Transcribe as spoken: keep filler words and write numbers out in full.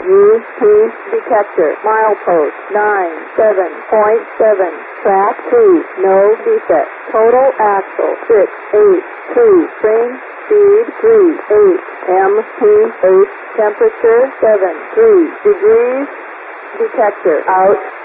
U P detector. Milepost nine seven point seven. Track two. No defect. Total axle six eight two. Spring speed three eight. M P eight. Temperature seven three degrees. Detector out.